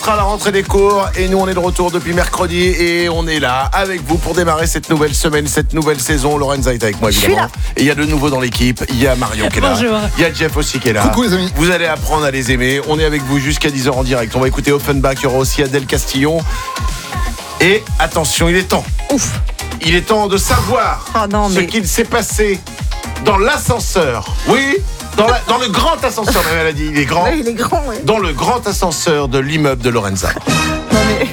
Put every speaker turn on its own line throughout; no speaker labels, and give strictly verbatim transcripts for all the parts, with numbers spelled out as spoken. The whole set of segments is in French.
À la rentrée des cours et nous on est de retour depuis mercredi et on est là avec vous pour démarrer cette nouvelle semaine, cette nouvelle saison. Lorenza est avec moi évidemment et il y a de nouveau dans l'équipe, il y a Marion qui est là.
Bonjour.
Il y a Jeff aussi qui est là.
Coucou les amis.
Vous allez apprendre à les aimer, on est avec vous jusqu'à dix heures en direct. On va écouter Offenbach, il y aura aussi Adèle Castillon et attention, il est temps.
Ouf.
Il est temps de savoir
oh non,
ce
mais...
qu'il s'est passé dans l'ascenseur. Oui, dans, la, dans le grand ascenseur, même elle a dit, il est grand.
Oui, il est grand, oui.
Dans le grand ascenseur de l'immeuble de Lorenza.
Non mais...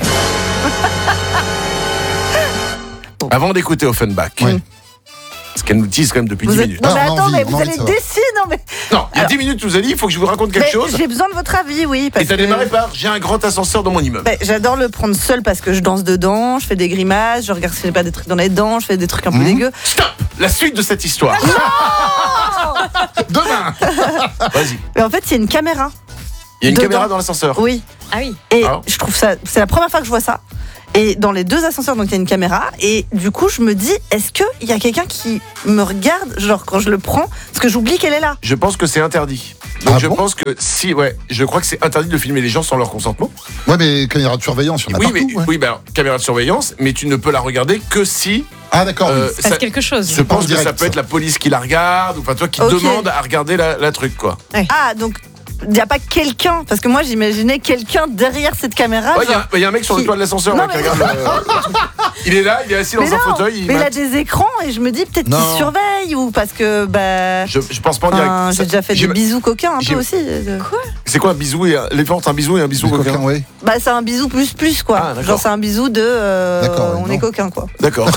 Avant d'écouter Offenbach,
Oui.
ce qu'elle nous dit quand même depuis
Vous
dix
êtes...
minutes.
Non mais
Ah, on a
attends,
envie,
mais
on a
vous
envie
allez
de savoir.
décider, non mais...
Non, il y a
Alors-
dix minutes, tu nous as dit, il faut que je vous raconte quelque
mais
chose.
j'ai besoin de votre avis, oui. Parce
Et t'as
que...
démarré par j'ai un grand ascenseur dans mon immeuble.
Ben, j'adore le prendre seul parce que je danse dedans, je fais des grimaces, je regarde si j'ai pas des trucs dans les dents, je fais des trucs un peu
Mmh.
dégueux.
Stop. La suite de cette histoire.
Demain.
Vas-y.
Mais en fait, il y a une caméra.
Il y a une
Dedans.
caméra dans l'ascenseur.
Oui.
Ah oui.
Et
Ah.
je trouve ça, c'est la première fois que je vois ça. Et dans les deux ascenseurs, donc il y a une caméra. Et du coup, je me dis, est-ce qu'il y a quelqu'un qui me regarde, genre quand je le prends, parce que j'oublie qu'elle est là.
Je pense que c'est interdit. Donc
Ah
je
bon
pense que si, ouais, je crois que c'est interdit de filmer les gens sans leur consentement.
Ouais, mais caméra de surveillance, il y en a
Oui,
partout.
mais
ouais.
oui, bah, alors, caméra de surveillance, mais tu ne peux la regarder que si.
Ah d'accord.
euh,
oui.
Il se passe
ça-
quelque chose.
je pense
en
que
direct,
ça peut
ça.
être la police qui la regarde, ou enfin toi qui
Ok.
demande à regarder la, la truc quoi.
Ah, donc il n'y a pas quelqu'un, parce que moi j'imaginais quelqu'un derrière cette caméra.
Ouais, il y,
genre-
a- il y a un mec sur le
qui-
toit de l'ascenseur
Non,
là, qui
mais-
regarde. le- Il est là, il est assis dans
mais
un
non,
fauteuil. Il
mais il a
mate.
des écrans et je me dis peut-être qu'il
Non.
surveille ou parce que bah.
Je, je pense pas en direct.
enfin,
Ça-
j'ai déjà fait des
j'im-
bisous coquins un
j'im-
peu aussi. euh.
C'est quoi un bisou et un... les ventes, un bisou et un bisou
Des
coquin.
coquins, ouais.
Bah c'est un bisou plus plus quoi.
Ah, d'accord.
Genre c'est un bisou de euh,
D'accord, ouais,
on
non.
est coquin quoi.
D'accord.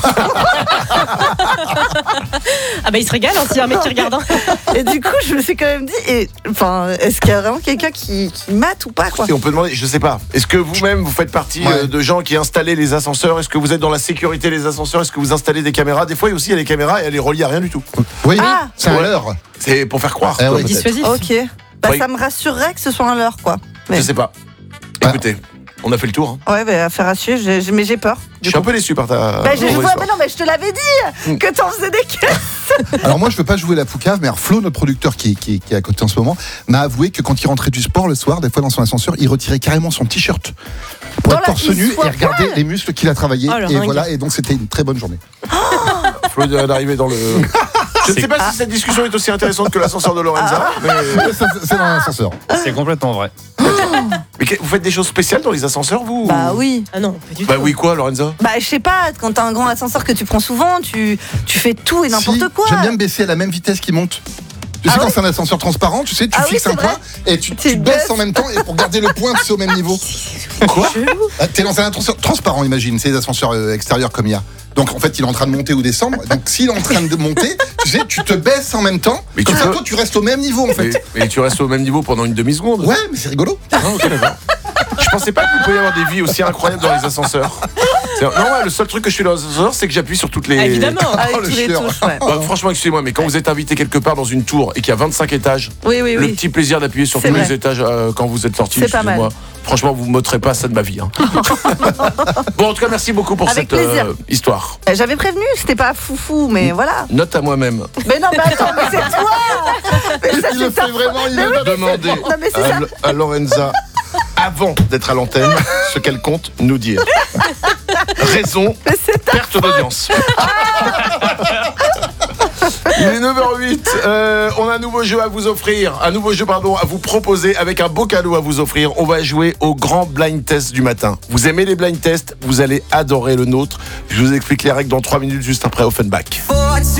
Ah bah il se régale hein, s'il y a un mec qui regarde. hein.
Et du coup je me suis quand même dit, et, enfin est-ce qu'il y a vraiment quelqu'un qui, qui mate ou pas quoi.
Et on peut demander, je sais pas. Est-ce que vous-même vous faites partie
Ouais.
euh, de gens qui installent les ascenseurs? Est-ce que vous êtes dans la sécurité des ascenseurs? Est-ce que vous installez des caméras? Des fois, il y a aussi il y a les caméras et elle est reliée à rien du tout.
Oui,
Ah.
c'est à
Ouais.
l'heure.
C'est pour faire croire.
Eh
quoi,
oui.
peut-être.
Dissuasif.
Ok. Bah
Ouais.
ça me rassurerait que ce soit un leurre quoi. Mais...
Je sais pas.
Bah.
Écoutez, on a fait le tour. hein.
Ouais bah affaire à suivre, j'ai- j'ai- mais j'ai peur.
Je suis un peu déçu par ta.
Bah, je, je
ton
vois,
histoire.
mais non, mais je te l'avais dit que t'en faisais des caisses.
Alors moi, je veux pas jouer la poucave, mais alors Flo, notre producteur qui, qui, qui est à côté en ce moment, m'a avoué que quand il rentrait du sport le soir, des fois dans son ascenseur, il retirait carrément son t-shirt pour
Dans
être
la-
torse
il
nu
soit
et regarder les muscles qu'il a travaillé.
Oh, le
et
ringue.
voilà, et donc c'était une très bonne journée.
Flo vient d'arriver dans le. Je ne sais pas si cette discussion est aussi intéressante que l'ascenseur de Lorenza. Mais,
C'est c'est dans l'ascenseur.
C'est complètement vrai.
mais que- vous faites des choses spéciales dans les ascenseurs, vous?
Bah oui.
Ah non, pas du
Bah
tout.
oui, quoi, Lorenza?
Bah je sais pas, quand t'as un grand ascenseur que tu prends souvent, tu, tu fais tout et n'importe
Si,
quoi.
J'aime bien me baisser à la même vitesse qu'il monte. Tu
Ah
sais, quand
oui
c'est un ascenseur transparent, tu sais, tu
Ah oui,
fixes
c'est
un
vrai.
point et tu,
Tu
tu baisses
baisses.
en même temps et pour garder le point, tu sais, au même niveau.
Quoi?
Ah, T'es dans un ascenseur transparent, imagine, c'est des ascenseurs euh, extérieurs comme il y a. Donc en fait, il est en train de monter ou descendre. Donc s'il est en train de monter, tu sais, tu te baisses en même temps.
Mais
Comme
tu
ça,
peux-
toi, tu restes au même niveau en
mais,
fait.
mais tu restes au même niveau pendant une demi-seconde?
Ouais, mais c'est rigolo.
Ah, ok, d'accord. Je pensais pas que vous pouviez avoir des vies aussi incroyables dans les ascenseurs. C'est- Non, ouais, le seul truc que je fais dans les ascenseurs, c'est que j'appuie sur toutes les.
Ah, évidemment.
Avec
Oh, le
tous les
chieur.
touches, ouais.
Bah, franchement, excusez-moi, mais quand vous êtes invité quelque part dans une tour et qu'il y a vingt-cinq étages,
Oui, oui,
le
oui.
petit plaisir d'appuyer sur
C'est
tous
vrai.
les étages euh, quand vous êtes sorti,
C'est pas
excusez-moi.
mal.
Franchement, vous ne m'ôterez pas ça de ma vie. hein. Bon, en tout cas, merci beaucoup pour
Avec
cette euh,
plaisir.
histoire.
Euh, J'avais prévenu, c'était pas foufou, mais voilà.
Note à moi-même.
Mais non, mais attends, mais c'est toi. Mais ça,
Il le
c'est ta
fait vraiment, il
Mais
le
oui, mais
Demandez
c'est- Non, mais c'est
à,
ça.
L- à Lorenza, avant d'être à l'antenne, ce qu'elle compte nous dire. Raison,
Mais c'est ta
perte d'audience. Il est neuf heures huit, euh, on a un nouveau jeu à vous offrir, un nouveau jeu pardon à vous proposer avec un beau cadeau à vous offrir. On va jouer au grand blind test du matin. Vous aimez les blind tests, vous allez adorer le nôtre. Je vous explique les règles dans trois minutes juste après Offenbach.